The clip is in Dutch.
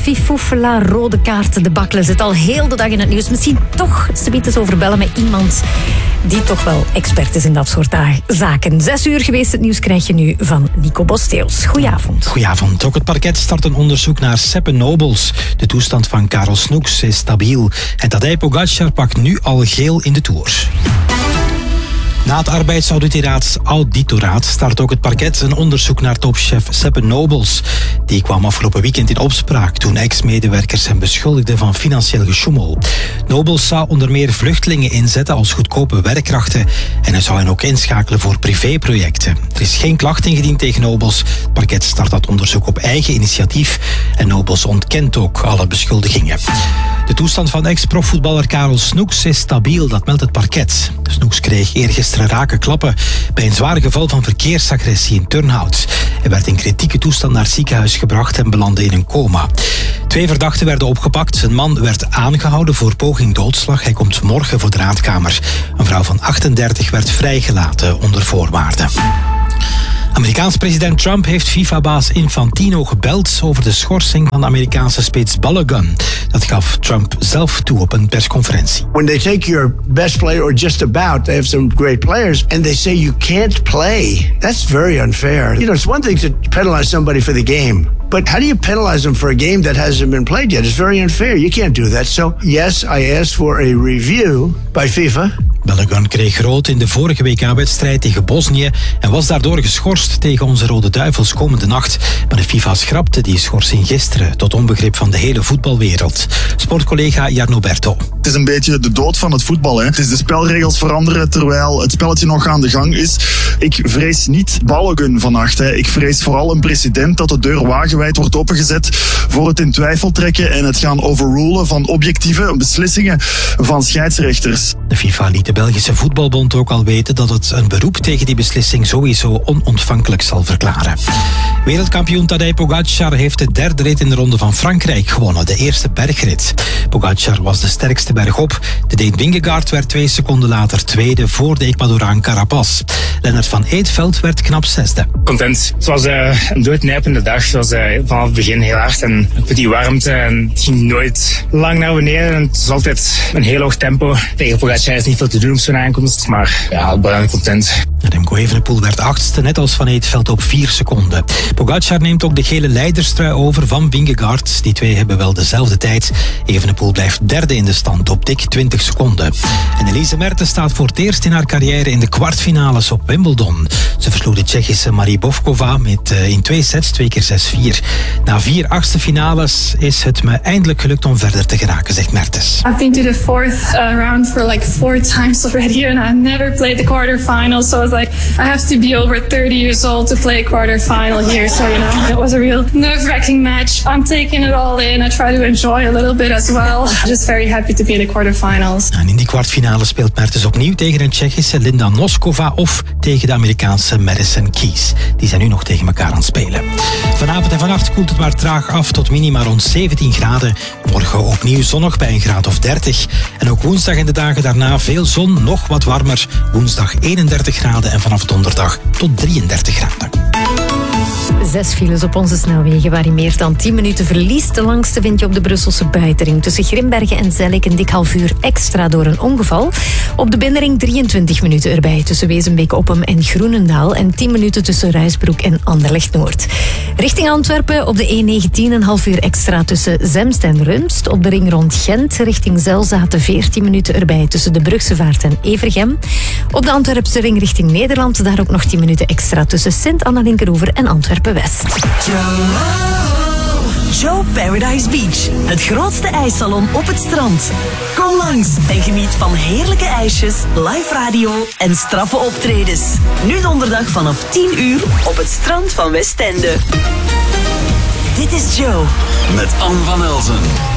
fifoefela, rode kaarten, de bakkelen zit al heel de dag in het nieuws. Misschien toch eens over bellen met iemand die toch wel expert is in dat soort zaken. 6 uur geweest, het nieuws krijg je nu van Nico Bosteels. Goedenavond. Goedenavond. Ook het parket start een onderzoek naar Seppe Nobels. De toestand van Karel Snoeks is stabiel. En Tadej Pogačar pakt nu al geel in de Tour. Na het arbeidsauditoraat start ook het parket een onderzoek naar topchef Seppe Nobels. Die kwam afgelopen weekend in opspraak toen ex-medewerkers hem beschuldigden van financieel gesjoemel. Nobels zou onder meer vluchtelingen inzetten als goedkope werkkrachten en hij zou hen ook inschakelen voor privéprojecten. Er is geen klacht ingediend tegen Nobels. Het parket start dat onderzoek op eigen initiatief en Nobels ontkent ook alle beschuldigingen. De toestand van ex-profvoetballer Karel Snoeks is stabiel, dat meldt het parket. Snoeks kreeg eergisteren rake klappen bij een zwaar geval van verkeersagressie in Turnhout. Hij werd in kritieke toestand naar het ziekenhuis gebracht en belandde in een coma. 2 verdachten werden opgepakt. Een man werd aangehouden voor poging doodslag. Hij komt morgen voor de raadkamer. Een vrouw van 38 werd vrijgelaten onder voorwaarden. Amerikaans president Trump heeft FIFA-baas Infantino gebeld over de schorsing van de Amerikaanse spits Balogun. Dat gaf Trump zelf toe op een persconferentie. When they take your best player or just about, they have some great players, and they say you can't play. That's very unfair. You know, it's one thing to penalize somebody for the game, but how do you penalize them for a game that hasn't been played yet? It's very unfair. You can't do that. So yes, I asked for a review by FIFA. Balogun kreeg rood in de vorige WK-wedstrijd tegen Bosnië en was daardoor geschorst tegen onze Rode Duivels komende nacht. Maar de FIFA schrapte die schorsing gisteren, tot onbegrip van de hele voetbalwereld. Sportcollega Jarno Berto. Het is een beetje de dood van het voetbal. Hè. Het is de spelregels veranderen terwijl het spelletje nog aan de gang is. Ik vrees niet Balogun vannacht. Hè. Ik vrees vooral een president dat de deur wagenwijd wordt opengezet voor het in twijfel trekken en het gaan overrulen van objectieve beslissingen van scheidsrechters. De FIFA liet de Belgische Voetbalbond ook al weten dat het een beroep tegen die beslissing sowieso onontvankelijk zal verklaren. Wereldkampioen Tadej Pogačar heeft de 3e rit in de Ronde van Frankrijk gewonnen, de eerste bergrit. Pogačar was de sterkste bergop. De Deen Vingegaard werd 2 seconden later tweede voor de Ecuadoraan Carapaz. Lennart van Eetveld werd knap 6e. Content. Het was een doodnijpende dag. Het was vanaf het begin heel hard en met die warmte en het ging nooit lang naar beneden. En het was altijd een heel hoog tempo. Tegen Pogačar is niet veel te doen op zo'n aankomst, maar ja, belangrijk content. Remco Evenepoel werd 8e, net als Van Eetveld op 4 seconden. Pogačar neemt ook de gele leiderstrui over van Vingegaard. Die twee hebben wel dezelfde tijd. Evenepoel blijft 3e in de stand op dik 20 seconden. En Elise Mertens staat voor het eerst in haar carrière in de kwartfinales op Wimbledon. Ze versloeg de Tsjechische Marie Bovkova in 2 sets, 2 keer 6-4. Na 4 achtste finales is het me eindelijk gelukt om verder te geraken, zegt Mertens. I've been to the 4th round for like 4 times already and I've never played the quarterfinals, so I was like, I have to be over 30 years old to play a quarterfinal here, so you know, it was a real nerve-wracking match. I'm taking it all in. I try to enjoy a little bit as well. Just very happy to be in the quarterfinals. En in die kwartfinale speelt Mertens opnieuw tegen een Tsjechische Linda Noskova of tegen de Amerikaanse Madison Keys. Die zijn nu nog tegen elkaar aan het spelen. Vanavond en vannacht koelt het maar traag af tot minima rond 17 graden. Morgen opnieuw zonnig bij een graad of 30. En ook woensdag en de dagen daarna veel zon, nog wat warmer. Woensdag 31 graden en vanaf donderdag tot 33 graden. 6 files op onze snelwegen waar je meer dan 10 minuten verliest. De langste vind je op de Brusselse buitenring. Tussen Grimbergen en Zellik een dik half uur extra door een ongeval. Op de binnenring 23 minuten erbij tussen Wezenbeek-Oppem en Groenendaal. En 10 minuten tussen Ruisbroek en Anderlecht-Noord. Richting Antwerpen op de E19 een half uur extra tussen Zemst en Rumst. Op de ring rond Gent richting Zelzaten 14 minuten erbij tussen de Brugsevaart en Evergem. Op de Antwerpse ring richting Nederland daar ook nog 10 minuten extra tussen Sint-Anna-Linkeroever en Antwerpen-West. Joe Paradise Beach, het grootste ijssalon op het strand. Kom langs en geniet van heerlijke ijsjes, live radio en straffe optredens. Nu donderdag vanaf 10 uur op het strand van Westende. Dit is Joe. Met Anne van Elzen.